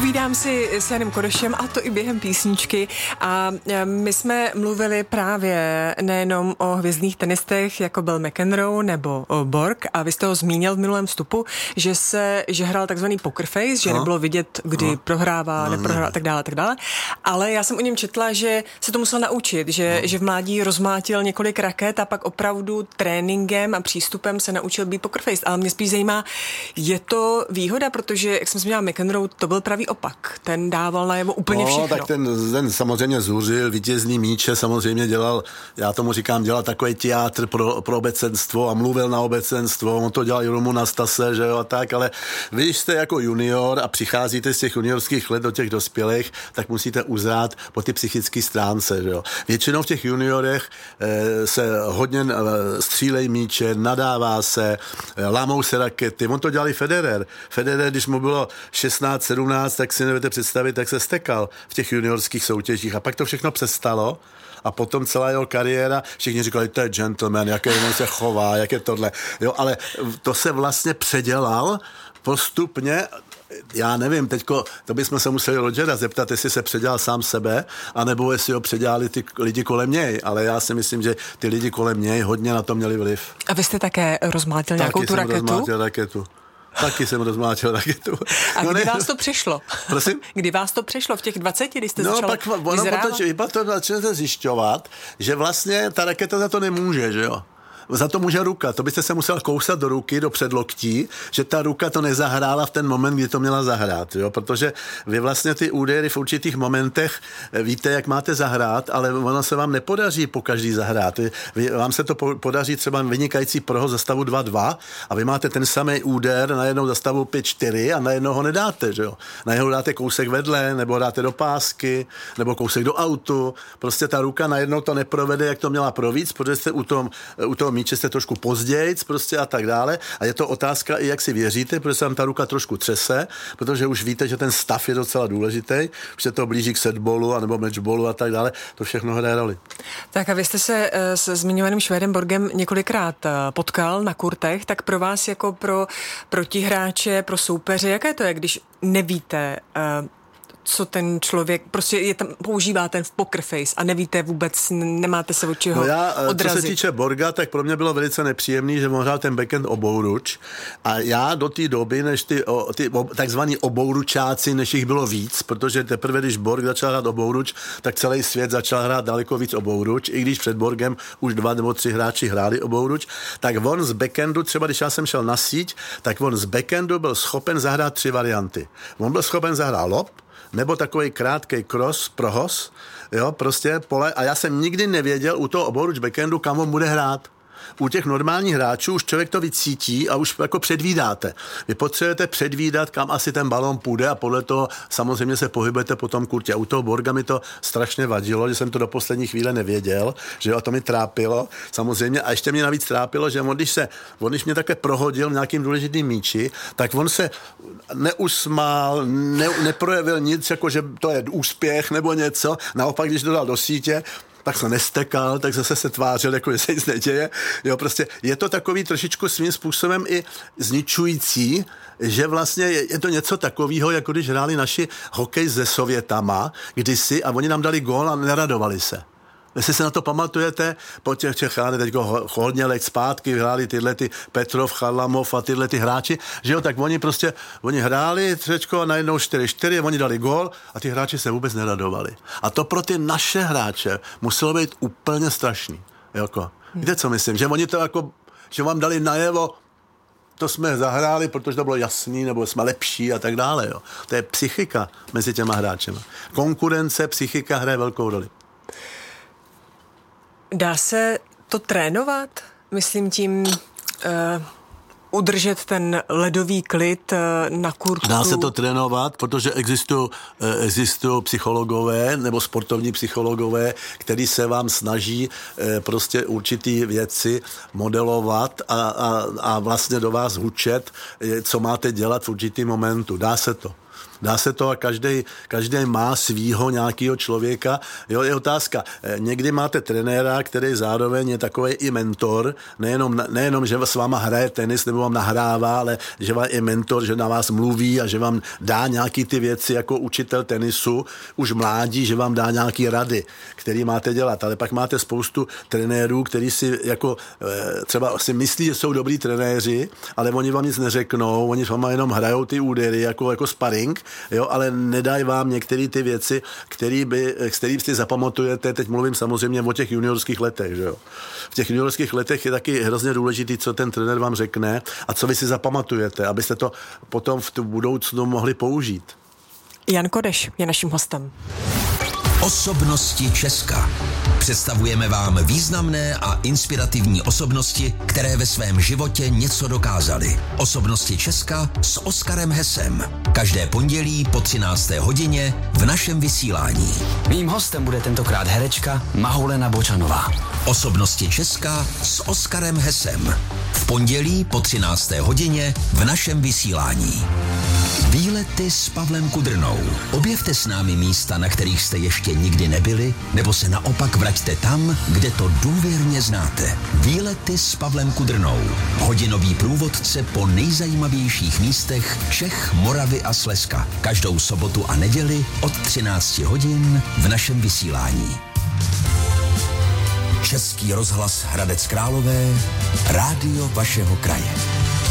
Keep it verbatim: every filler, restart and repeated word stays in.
Povídám si s Janem Kodešem, a to i během písničky. A my jsme mluvili právě nejenom o hvězdných tenistech, jako byl McEnroe nebo Borg, a vy jste ho zmínil v minulém vstupu, že se, že hrál takzvaný poker face, že no. nebylo vidět, kdy no. prohrává, no, neprohrává, tak dále, tak dále. Ale já jsem o něm četla, že se to musel naučit, že, no. že v mládí rozmlátil několik raket a pak opravdu tréninkem a přístupem se naučil být poker face. Ale mě spíš zajímá, je to výhoda, protože, jak jsem zmínila, McEnroe, to byl pravý opak. Ten dával najevo úplně no, všechno. Tak ten, ten samozřejmě zuřil, vítězný míče, samozřejmě dělal, já tomu říkám, dělal takový teátr pro, pro obecenstvo a mluvil na obecenstvo, on to dělal i Romu Nastase, že jo, a tak, ale vy, když jste jako junior a přicházíte z těch juniorských let do těch dospělých, tak musíte uzrát po ty psychické stránce, že jo. Většinou v těch juniorech e, se hodně e, střílej míče, nadává se, e, lámou se rakety, on to dělal i Federer. Federer, když mu bylo šestnáct, sedmnáct, tak si nebudete představit, jak se stekal v těch juniorských soutěžích. A pak to všechno přestalo a potom celá jeho kariéra, všichni říkali, to je gentleman, jaké on se chová, jak je tohle. Jo, ale to se vlastně předělal postupně. Já nevím, teďko, to bychom se museli Rogera zeptat, jestli se předělal sám sebe, anebo jestli ho předělali ty lidi kolem něj, ale já si myslím, že ty lidi kolem něj hodně na to měli vliv. A vy jste také rozmlátil nějakou tu raketu? Taky jsem rozmlátil raketu. Taky jsem rozmlátil raketu. A no kdy ne, vás to přišlo? Prosím? Kdy vás to přišlo? V těch dvaceti, kdy jste no, začal pak, ono vyzrávat? No pak to začnete zjišťovat, že vlastně ta raketa za to nemůže, že jo? Za to může ruka. To byste se musel kousat do ruky, do předloktí, že ta ruka to nezahrála v ten moment, kdy to měla zahrát. Jo? Protože vy vlastně ty údery v určitých momentech víte, jak máte zahrát, ale ono se vám nepodaří po každý zahrát. Vy, vám se to podaří třeba vynikající proho za stavu dva dva a vy máte ten samý úder najednou za stavu pět čtyři a najednou ho nedáte. Že jo? Najednou dáte kousek vedle, nebo dáte do pásky, nebo kousek do autu. Prostě ta ruka najednou to neprovede, jak to měla províc, protože jste u tom, u tom míče jste trošku pozdějc prostě a tak dále. A je to otázka i jak si věříte, protože se vám ta ruka trošku třese, protože už víte, že ten stav je docela důležitý, už se to blíží k setballu anebo matchballu a tak dále. To všechno hraje roli. Tak a vy jste se s zmiňovaným Švédem Borgem několikrát potkal na kurtech, tak pro vás jako pro protihráče, pro soupeře, jaké to je, když nevíte, co ten člověk, prostě je tam, používá ten poker face a nevíte vůbec, nemáte se od čeho no já, odrazit. Co se týče Borga, tak pro mě bylo velice nepříjemný, že on hrál ten backhand obouruč a já do té doby, než ty, o, ty o, takzvaní obouručáci, než jich bylo víc, protože teprve, když Borg začal hrát obouruč, tak celý svět začal hrát daleko víc obouruč, i když před Borgem už dva nebo tři hráči hráli obouruč, tak on z backhandu, třeba když já jsem šel na síť, tak on z backhandu byl schopen zahrát tři varianty. On byl schopen zahrát lob, nebo takový krátkej cross, prohos, jo, prostě pole. A já jsem nikdy nevěděl u toho obouruč backhandu, kam on bude hrát. U těch normálních hráčů už člověk to vycítí a už jako předvídáte. Vy potřebujete předvídat, kam asi ten balón půjde a podle toho samozřejmě se pohybujete po tom kurtě. A u toho Borga mi to strašně vadilo, že jsem to do poslední chvíle nevěděl, že jo, a to mi trápilo samozřejmě. A ještě mě navíc trápilo, že on když, se, on, když mě takhle prohodil v nějakým důležitým míči, tak on se neusmál, ne, neprojevil nic, jako že to je úspěch nebo něco. Naopak, když dodal do sítě, tak se nestekal, tak zase se tvářil, jako že se nic neděje. Jo, prostě je to takový trošičku svým způsobem i zničující, že vlastně je, je to něco takového, jako když hráli naši hokej se Sovětama kdysi a oni nám dali gól a neradovali se. Jestli se na to pamatujete, po těch Čechách teďko hodně let zpátky hráli tyhle ty Petrov, Charlamov a tyhle ty hráči, že jo, tak oni prostě, oni hráli třečko a najednou čtyři čtyři, oni dali gól a ty hráči se vůbec neradovali. A to pro ty naše hráče muselo být úplně strašný. Jako. Víte, co myslím? Že oni to jako, že vám dali najevo, to jsme zahráli, protože to bylo jasný, nebo jsme lepší a tak dále. Jo. To je psychika mezi těma hráčema. Konkurence, psychika hraje velkou roli. Dá se to trénovat? Myslím tím uh, udržet ten ledový klid uh, na kurtu. Dá se to trénovat, protože existují existují psychologové nebo sportovní psychologové, kteří se vám snaží uh, prostě určitý věci modelovat a, a, a vlastně do vás hučet, co máte dělat v určitý momentu. Dá se to. Dá se to a každý, každý má svýho nějakého člověka. Jo, je otázka. Někdy máte trenéra, který zároveň je takový i mentor, nejenom, nejenom, že s váma hraje tenis nebo vám nahrává, ale že vám je mentor, že na vás mluví a že vám dá nějaký ty věci jako učitel tenisu už mládí, že vám dá nějaký rady, který máte dělat. Ale pak máte spoustu trenérů, který si jako třeba si myslí, že jsou dobrý trenéři, ale oni vám nic neřeknou, oni vám jenom hrajou ty údery jako, jako sparring, jo, ale nedají vám některé ty věci, který by, který si zapamatujete. Teď mluvím samozřejmě o těch juniorských letech, že jo. V těch juniorských letech je taky hrozně důležitý, co ten trenér vám řekne a co vy si zapamatujete, abyste to potom v tu budoucnu mohli použít. Jan Kodeš je naším hostem. Osobnosti Česka. Představujeme vám významné a inspirativní osobnosti, které ve svém životě něco dokázaly. Osobnosti Česka s Oskarem Hesem. Každé pondělí po třinácté hodině v našem vysílání. Mým hostem bude tentokrát herečka Mahulena Bočanová. Osobnosti Česka s Oskarem Hesem. V pondělí po třinácté hodině v našem vysílání. Výlety s Pavlem Kudrnou. Objevte s námi místa, na kterých jste ještě nikdy nebyli, nebo se naopak vraťte tam, kde to důvěrně znáte. Výlety s Pavlem Kudrnou. Hodinový průvodce po nejzajímavějších místech Čech, Moravy a Slezska. Každou sobotu a neděli od třinácti hodin v našem vysílání. Český rozhlas Hradec Králové, rádio vašeho kraje.